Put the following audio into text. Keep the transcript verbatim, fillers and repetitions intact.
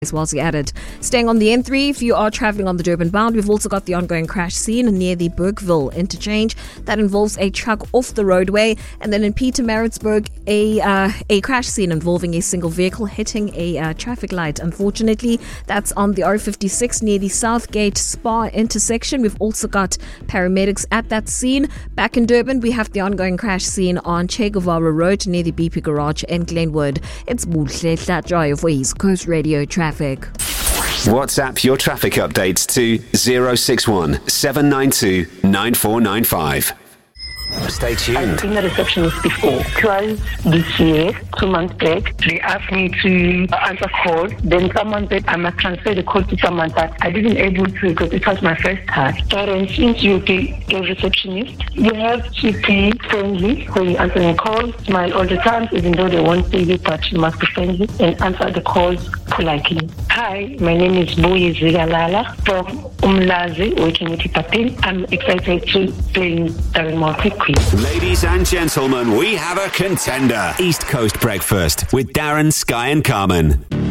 as well as he added. Staying on the N three, if you are travelling on the Durban bound, we've also got the ongoing crash scene near the Bergville interchange that involves a truck off the roadway. And then in Pietermaritzburg, a uh, a crash scene involving a single vehicle hitting a uh, traffic light. Unfortunately, that's on the R fifty-six near the Southgate Spa intersection. We've also got paramedics at that scene. Back in Durban, we have the ongoing crash scene on Che Guevara Road near the B P Garage in Glenwood. It's Buhle Hlatjoy for East Coast Radio Traffic. WhatsApp your traffic updates to zero six one seven nine two nine four nine five. Stay tuned. I've been a receptionist before. Twice this year, two months back, they asked me to answer calls. Then someone said I must transfer the call to someone, but I didn't able to because it was my first time. Karen, since you'll be a receptionist, you have to be friendly when you answer a call. Smile all the time, even though they won't say it, but you must be friendly and answer the calls politely. Hi, my name is Boyi Zigalala from Umlazi, working with Ipapin. I'm excited to play Darren more quickly. Ladies and gentlemen, we have a contender. East Coast Breakfast with Darren, Sky and Carmen.